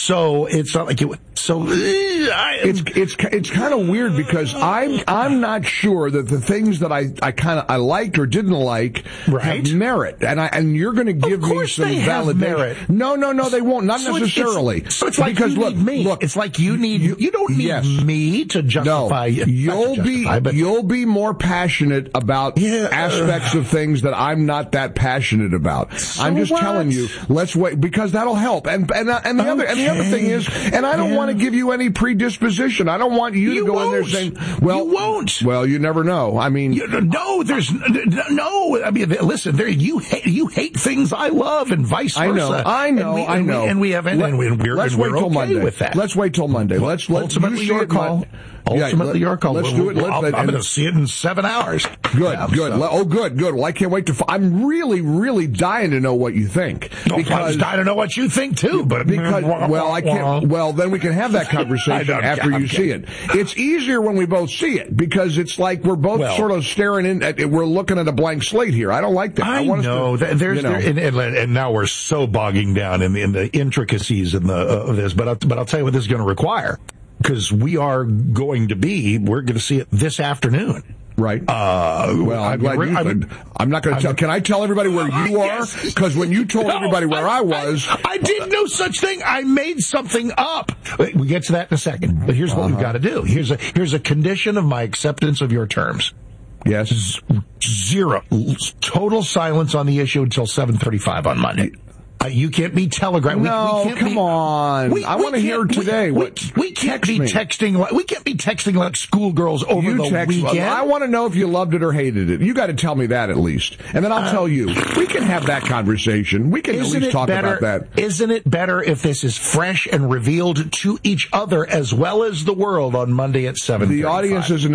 So it's not like it's kind of weird because I'm not sure that the things that I liked or didn't like have merit, and you're going to give me some validation. Merit. No, they won't. Not necessarily. It's like because look, it's like you don't need me to justify. No, you'll be more passionate about aspects of things that I'm not that passionate about. So I'm just telling you, let's wait because that'll help. And the other thing is, and I don't want to give you any predisposition. I don't want you to go in there saying, "Well, you won't." Well, you never know. I mean, there's no. I mean, listen, you hate things I love, and vice versa. I know. And we're okay Monday. With that. Let's wait till Monday. Let's ultimately your call. Ultimately, your call. Let's do it. I'm going to see it in 7 hours. Good. Oh, good. Well, I can't wait to. I'm really, really dying to know what you think. Because I'm dying to know what you think too. But I can't. Well, then we can have that conversation after you see it. It's easier when we both see it because it's like we're both sort of staring in. We're looking at a blank slate here. I don't like that. I know. And now we're so bogging down in the intricacies of this. But I'll tell you what this is going to require. Because we're going to see it this afternoon. Right. I'm not going to tell. Can I tell everybody where you are? Because when you told everybody where I was, I did no such thing. I made something up. We get to that in a second. But here's what we've got to do. Here's a condition of my acceptance of your terms. Yes. Zero. Total silence on the issue until 7:35 on Monday. You can't be telegraphing. No, come on. I want to hear today. We can't be texting. We can't be texting like schoolgirls over the weekend. I want to know if you loved it or hated it. You got to tell me that at least, and then I'll tell you. We can have that conversation. We can at least talk about that. Isn't it better if this is fresh and revealed to each other as well as the world on Monday at 7:35? The audience isn't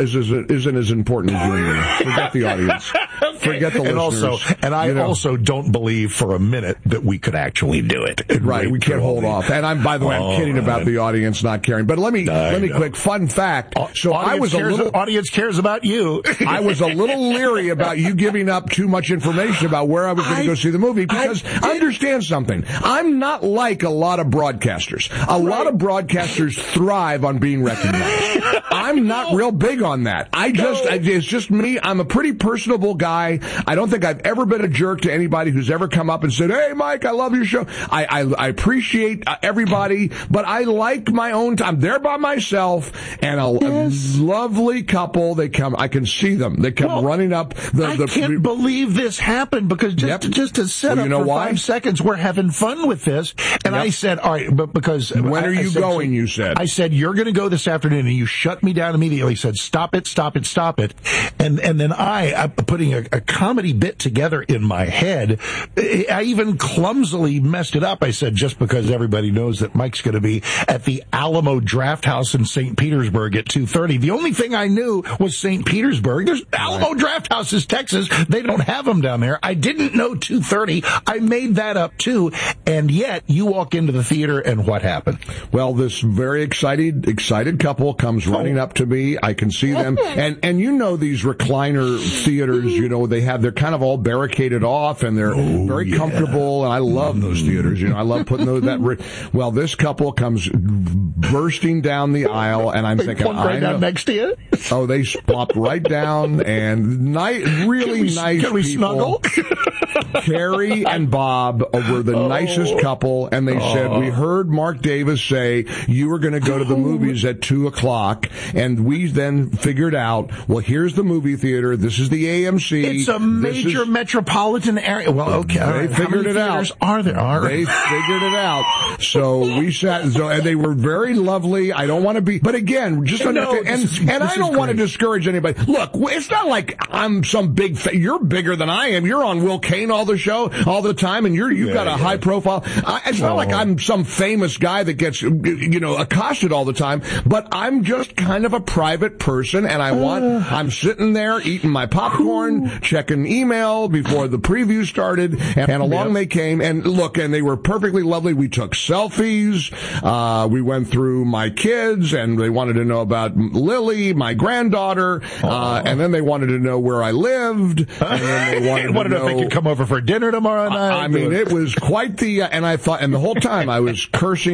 as important as you. Forget the audience. Forget the listeners. I also don't believe for a minute that we could actually do it. Right, we can't hold off. And by the way, I'm kidding about the audience not caring. But let me quick fun fact. So audience cares about you. I was a little leery about you giving up too much information about where I was going to go see the movie because understand something. I'm not like a lot of broadcasters. A lot of broadcasters thrive on being recognized. I'm not real big on that. It's just me. I'm a pretty personable guy. I don't think I've ever been a jerk to anybody who's ever come up and said, "Hey, Mike, I love your show." I appreciate everybody, but I like my own time. I'm there by myself, and a lovely couple. I can see them. They come running up. I can't believe this happened because just to set up for 5 seconds, we're having fun with this. And I said, all right, but because when are you going? You said. I said you're going to go this afternoon, and you shut me down immediately. He said, "Stop it, stop it, stop it." And then I'm putting a comedy bit together in my head. I even clumsily messed it up. I said, just because everybody knows that Mike's going to be at the Alamo Draft House in St. Petersburg at 2:30. The only thing I knew was St. Petersburg. There's Alamo Draft House is Texas. They don't have them down there. I didn't know 2:30. I made that up too. And yet you walk into the theater and what happened? Well, this very excited couple comes running up to me. I can see them. And you know these recliner theaters, they're kind of all barricaded off and they're very comfortable. And I love those theaters. I love putting well, this couple comes bursting down the aisle, and I'm thinking, right down next to you? Oh, they plopped right down, and really nice people. Can we snuggle? Carrie and Bob were the nicest couple, and they said, "We heard Mark Davis say you were going to go to the movies at 2:00, and we then figured out, well, here's the movie theater. This is the AMC. It's a major metropolitan area. Well, okay, they figured it out. Are there? They figured it out. So we sat, and they were very lovely. I don't want to be, but again, just understand, and I don't want to discourage anybody. Look, it's not like I'm some big. You're bigger than I am. You're on Will Kane all the time, and you've got a high profile. It's not like I'm some famous guy that gets accosted all the time. But I'm just kind of a private person, and I'm sitting there eating my popcorn, checking email before the preview started, and along they came, and look, and they were perfectly lovely. We took selfies. We went through my kids, and they wanted to know about Lily, my granddaughter, and then they wanted to know where I lived, and then they wanted to know if they could come over for dinner tomorrow night. I mean, it was quite the, and I thought, and the whole time I was cursing